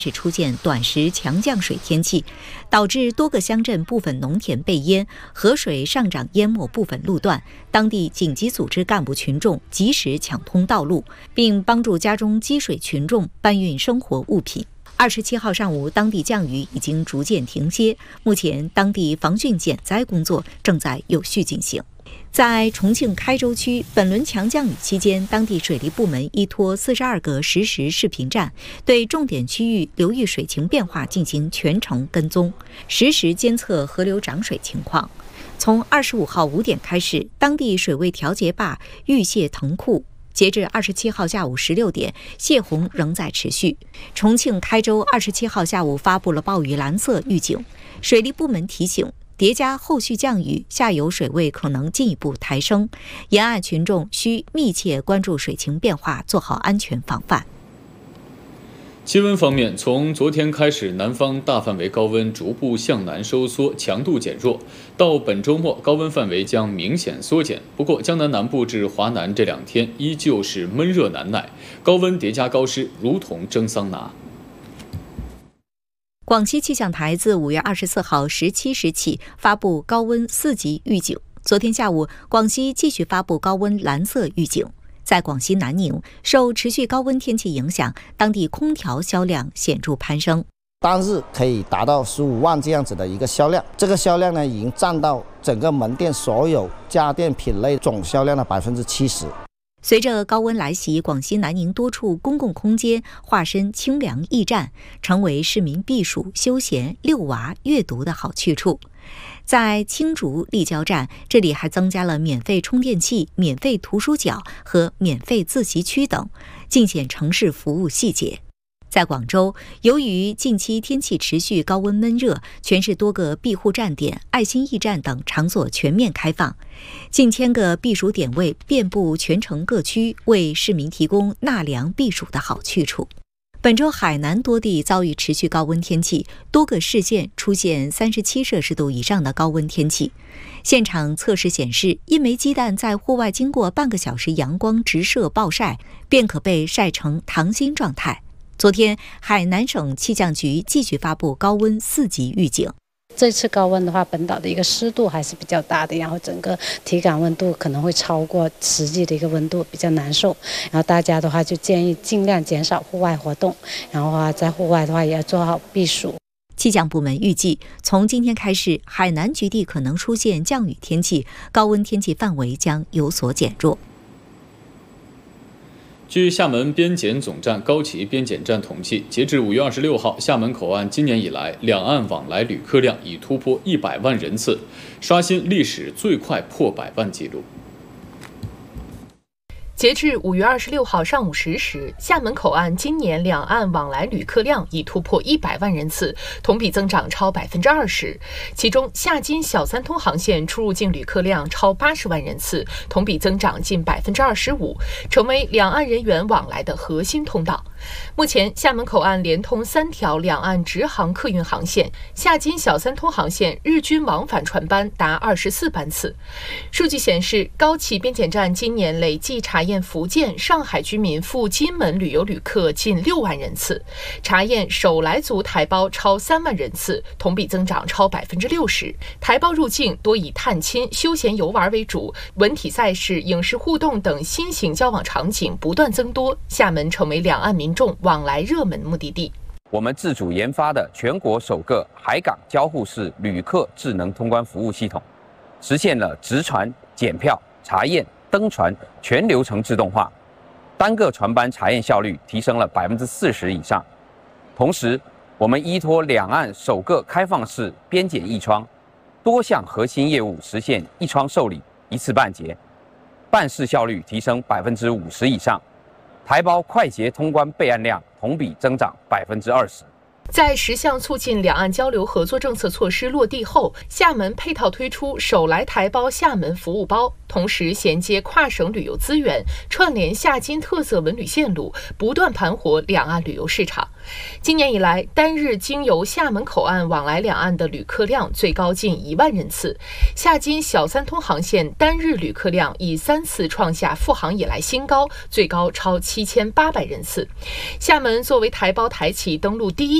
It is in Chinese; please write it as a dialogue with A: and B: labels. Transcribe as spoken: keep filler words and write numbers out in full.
A: 是出现短时强降水天气，导致多个乡镇部分农田被淹，河水上涨淹没部分路段。当地紧急组织干部群众及时抢通道路，并帮助家中积水群众搬运生活物品。二十七号上午，当地降雨已经逐渐停歇，目前当地防汛减灾工作正在有序进行。在重庆开州区，本轮强降雨期间，当地水利部门依托四十二个实时视频站，对重点区域流域水情变化进行全程跟踪，实时监测河流涨水情况。从二十五号五点开始，当地水位调节坝预泄腾库。截至二十七号下午十六点，泄洪仍在持续。重庆开州二十七号下午发布了暴雨蓝色预警，水利部门提醒，叠加后续降雨，下游水位可能进一步抬升，沿岸群众需密切关注水情变化，做好安全防范。
B: 气温方面，从昨天开始，南方大范围高温逐步向南收缩，强度减弱。到本周末，高温范围将明显缩减。不过，江南南部至华南这两天依旧是闷热难耐，高温叠加高湿，如同蒸桑拿。
A: 广西气象台自五月二十四号十七时起发布高温四级预警。昨天下午，广西继续发布高温蓝色预警。在广西南宁，受持续高温天气影响，当地空调销量显著攀升，
C: 单日可以达到十五万这样子的一个销量。这个销量呢，已经占到整个门店所有家电品类总销量的百分之七十。
A: 随着高温来袭，广西南宁多处公共空间化身清凉驿站，成为市民避暑、休闲、遛娃、阅读的好去处。在青竹立交站，这里还增加了免费充电器、免费图书角和免费自习区等，尽显城市服务细节。在广州，由于近期天气持续高温闷热，全市多个庇护站点、爱心驿站等场所全面开放，近千个避暑点位遍布全城各区，为市民提供纳凉避暑的好去处。本周海南多地遭遇持续高温天气，多个市县出现三十七摄氏度以上的高温天气。现场测试显示，一枚鸡蛋在户外经过半个小时阳光直射暴晒，便可被晒成溏心状态。昨天，海南省气象局继续发布高温四级预警。
D: 这次高温的话，本岛的一个湿度还是比较大的，然后整个体感温度可能会超过实际的一个温度，比较难受。然后大家的话就建议尽量减少户外活动，然后啊，在户外的话也要做好避暑。
A: 气象部门预计，从今天开始，海南局地可能出现降雨天气，高温天气范围将有所减弱。
B: 据厦门边检总站高崎边检站统计，截至五月二十六号，厦门口岸今年以来两岸往来旅客量已突破一百万人次，刷新历史最快破百万纪录。
E: 截至五月二十六号上午十时，厦门口岸今年两岸往来旅客量已突破一百万人次，同比增长超百分之二十。其中，厦金小三通航线出入境旅客量超八十万人次，同比增长近百分之二十五，成为两岸人员往来的核心通道。目前，厦门口岸连通三条两岸直航客运航线，厦金小三通航线日均往返船班达二十四班次。数据显示，高崎边检站今年累计查验福建、上海居民赴金门旅游旅客近六万人次，查验首来族台胞超三万人次，同比增长超百分之六十。台胞入境多以探亲、休闲游玩为主，文体赛事、影视互动等新型交往场景不断增多，厦门成为两岸民众往来热门目的地。
F: 我们自主研发的全国首个海港交互式旅客智能通关服务系统，实现了值船、检票、查验、登船全流程自动化，单个船班查验效率提升了百分之四十以上。同时，我们依托两岸首个开放式边检一窗，多项核心业务实现一窗受理、一次办结，办事效率提升百分之五十以上。台胞快捷通关备案量同比增长百分之二十。
E: 在十项促进两岸交流合作政策措施落地后，厦门配套推出手来台胞厦门服务包，同时衔接跨省旅游资源，串联厦金特色文旅线路，不断盘活两岸旅游市场。今年以来，单日经由厦门口岸往来两岸的旅客量最高近一万人次，厦金小三通航线单日旅客量已三次创下复航以来新高，最高超七千八百人次。厦门作为台胞台企登陆第一